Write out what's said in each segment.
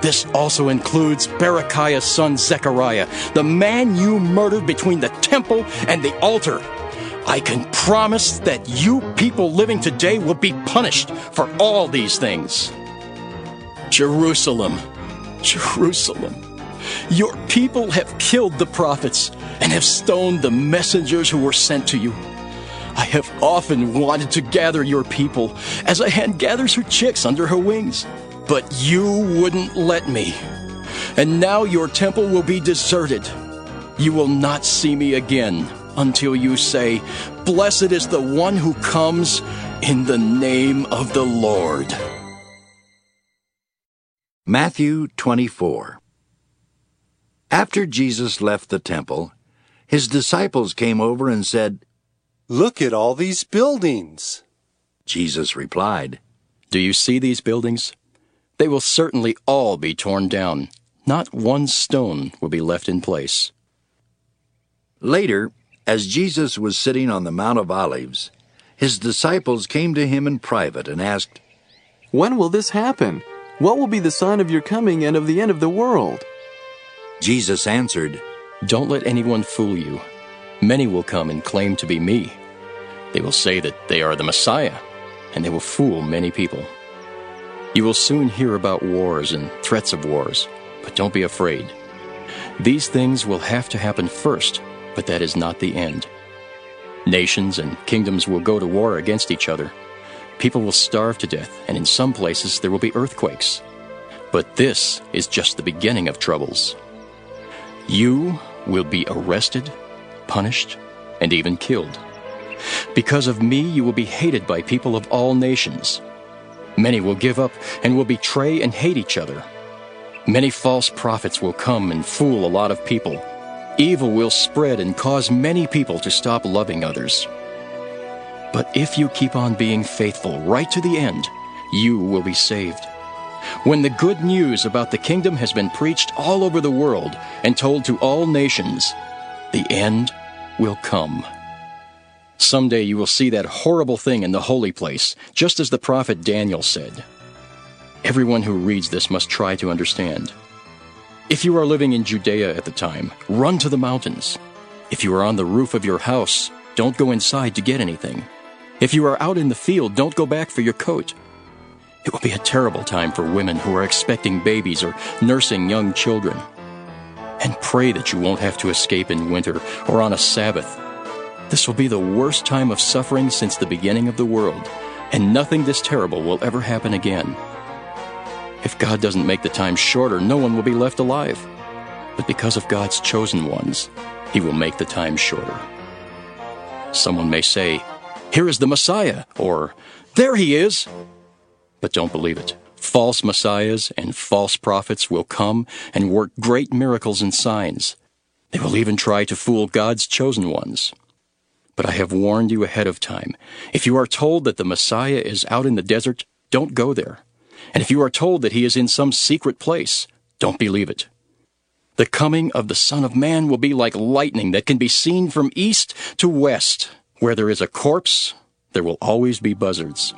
This also includes Berechiah's son Zechariah, the man you murdered between the temple and the altar. I can promise that you people living today will be punished for all these things. Jerusalem, Jerusalem, your people have killed the prophets and have stoned the messengers who were sent to you. I have often wanted to gather your people as a hen gathers her chicks under her wings, but you wouldn't let me. And now your temple will be deserted. You will not see me again until you say, "Blessed is the one who comes in the name of the Lord." Matthew 24. After Jesus left the temple, his disciples came over and said, "Look at all these buildings." Jesus replied, "Do you see these buildings? They will certainly all be torn down. Not one stone will be left in place." Later, as Jesus was sitting on the Mount of Olives, his disciples came to him in private and asked, "When will this happen? What will be the sign of your coming and of the end of the world?" Jesus answered, "Don't let anyone fool you. Many will come and claim to be me. They will say that they are the Messiah, and they will fool many people. You will soon hear about wars and threats of wars, but don't be afraid. These things will have to happen first, but that is not the end. Nations and kingdoms will go to war against each other. People will starve to death, and in some places there will be earthquakes. But this is just the beginning of troubles. You will be arrested, punished, and even killed. Because of me, you will be hated by people of all nations. Many will give up and will betray and hate each other. Many false prophets will come and fool a lot of people. Evil will spread and cause many people to stop loving others. But if you keep on being faithful right to the end, you will be saved. When the good news about the kingdom has been preached all over the world and told to all nations, the end will come. Someday you will see that horrible thing in the holy place, just as the prophet Daniel said. Everyone who reads this must try to understand. If you are living in Judea at the time, run to the mountains. If you are on the roof of your house, don't go inside to get anything. If you are out in the field, don't go back for your coat. It will be a terrible time for women who are expecting babies or nursing young children. And pray that you won't have to escape in winter or on a Sabbath. This will be the worst time of suffering since the beginning of the world, and nothing this terrible will ever happen again. If God doesn't make the time shorter, no one will be left alive. But because of God's chosen ones, He will make the time shorter. Someone may say, "Here is the Messiah," or "There He is." But don't believe it. False messiahs and false prophets will come and work great miracles and signs. They will even try to fool God's chosen ones. But I have warned you ahead of time. If you are told that the Messiah is out in the desert, don't go there. And if you are told that He is in some secret place, don't believe it. The coming of the Son of Man will be like lightning that can be seen from east to west. Where there is a corpse, there will always be buzzards.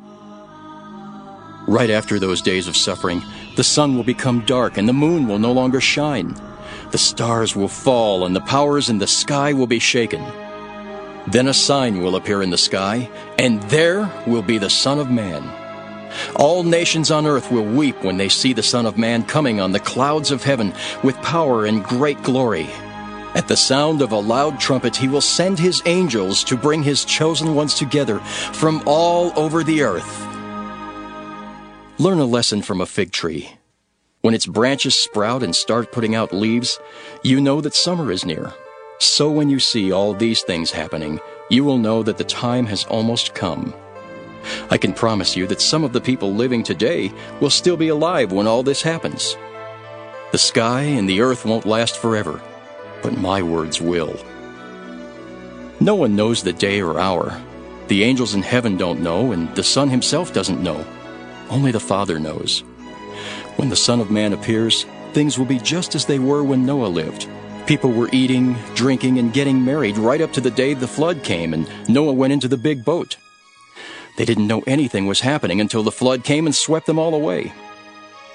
Right after those days of suffering, the sun will become dark and the moon will no longer shine. The stars will fall and the powers in the sky will be shaken. Then a sign will appear in the sky, and there will be the Son of Man. All nations on earth will weep when they see the Son of Man coming on the clouds of heaven with power and great glory. At the sound of a loud trumpet, He will send His angels to bring His chosen ones together from all over the earth. Learn a lesson from a fig tree. When its branches sprout and start putting out leaves, you know that summer is near. So when you see all these things happening, you will know that the time has almost come. I can promise you that some of the people living today will still be alive when all this happens. The sky and the earth won't last forever, but my words will. No one knows the day or hour. The angels in heaven don't know, and the Son Himself doesn't know. Only the Father knows. When the Son of Man appears, things will be just as they were when Noah lived. People were eating, drinking, and getting married right up to the day the flood came and Noah went into the big boat. They didn't know anything was happening until the flood came and swept them all away.